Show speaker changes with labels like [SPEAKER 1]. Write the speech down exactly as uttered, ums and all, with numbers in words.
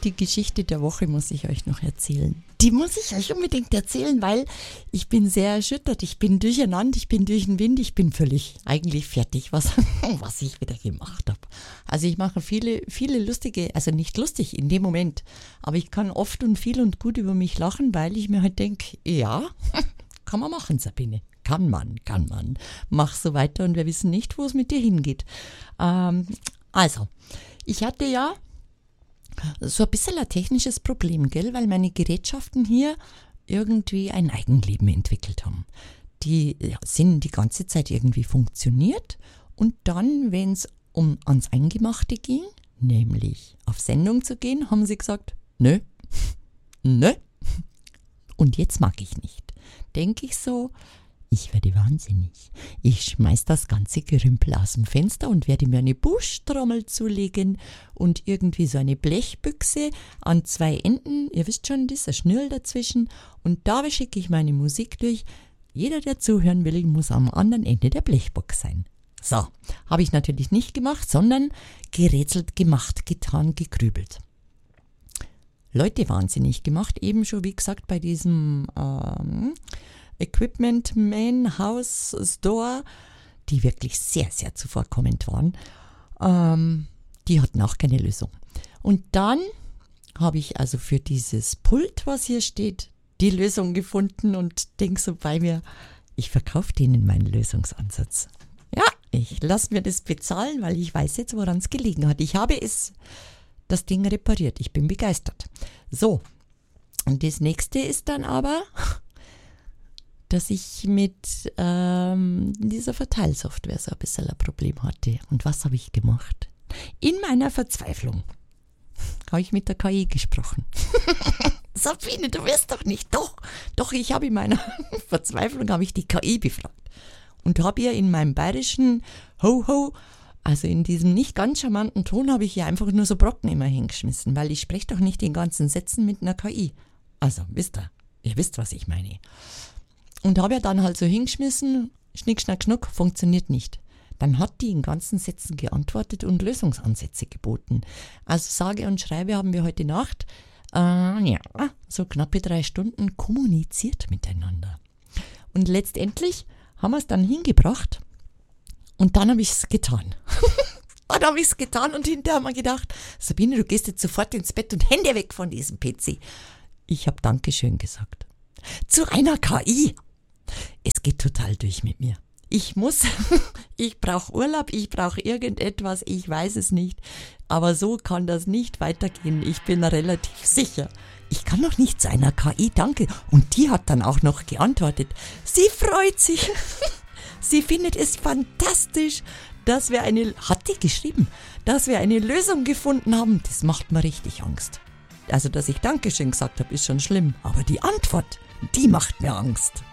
[SPEAKER 1] die Geschichte der Woche muss ich euch noch erzählen. Die muss ich euch unbedingt erzählen, weil ich bin sehr erschüttert. Ich bin durcheinander, ich bin durch den Wind, ich bin völlig eigentlich fertig, was, was ich wieder gemacht habe. Also ich mache viele, viele lustige, also nicht lustig in dem Moment, aber ich kann oft und viel und gut über mich lachen, weil ich mir halt denke, ja, kann man machen, Sabine. Kann man, kann man. Mach so weiter und wir wissen nicht, wo es mit dir hingeht. Ähm, also, ich hatte ja so ein bisschen ein technisches Problem, gell, weil meine Gerätschaften hier irgendwie ein Eigenleben entwickelt haben. Die ja, sind die ganze Zeit irgendwie funktioniert und dann, wenn es um ans Eingemachte ging, nämlich auf Sendung zu gehen, haben sie gesagt, nö, nö, und jetzt mag ich nicht. Denke ich so, ich werde wahnsinnig. Ich schmeiß das ganze Gerümpel aus dem Fenster und werde mir eine Buschtrommel zulegen und irgendwie so eine Blechbüchse an zwei Enden, ihr wisst schon, das ist ein Schnürl dazwischen und da schicke ich meine Musik durch. Jeder, der zuhören will, muss am anderen Ende der Blechbox sein. So, habe ich natürlich nicht gemacht, sondern gerätselt, gemacht, getan, gegrübelt. Leute wahnsinnig gemacht, eben schon wie gesagt bei diesem ähm, Equipment Man House Store, die wirklich sehr, sehr zuvorkommend waren. Ähm, die hatten auch keine Lösung. Und dann habe ich also für dieses Pult, was hier steht, die Lösung gefunden und denke so bei mir, ich verkaufe denen meinen Lösungsansatz. Ja, ich lasse mir das bezahlen, weil ich weiß jetzt, woran es gelegen hat. Ich habe es, das Ding repariert. Ich bin begeistert. So, und das nächste ist dann aber, dass ich mit ähm, dieser Verteilsoftware so ein bisschen ein Problem hatte. Und was habe ich gemacht? In meiner Verzweiflung habe ich mit der K I gesprochen. Sabine, du wirst doch nicht. Doch, doch, ich habe in meiner Verzweiflung habe ich die K I befragt. Und habe ihr in meinem bayerischen Ho-Ho, also in diesem nicht ganz charmanten Ton, habe ich ihr einfach nur so Brocken immer hingeschmissen, weil ich spreche doch nicht in ganzen Sätzen mit einer K I. Also, wisst ihr, ihr wisst, was ich meine. Und habe ja dann halt so hingeschmissen, schnick, schnack, schnuck, funktioniert nicht. Dann hat die in ganzen Sätzen geantwortet und Lösungsansätze geboten. Also sage und schreibe haben wir heute Nacht, äh, ja, so knappe drei Stunden kommuniziert miteinander. Und letztendlich haben wir es dann hingebracht und dann habe ich es getan. Dann habe ich es getan und hinterher haben wir gedacht, Sabine, du gehst jetzt sofort ins Bett und Hände weg von diesem P C. Ich habe Dankeschön gesagt. Zu einer K I. Es geht total durch mit mir. Ich muss, ich brauche Urlaub, ich brauche irgendetwas, ich weiß es nicht. Aber so kann das nicht weitergehen. Ich bin relativ sicher. Ich kann doch nicht zu einer K I, danke. Und die hat dann auch noch geantwortet. Sie freut sich. Sie findet es fantastisch, dass wir eine, hat die geschrieben, dass wir eine Lösung gefunden haben. Das macht mir richtig Angst. Also, dass ich Dankeschön gesagt habe, ist schon schlimm. Aber die Antwort, die macht mir Angst.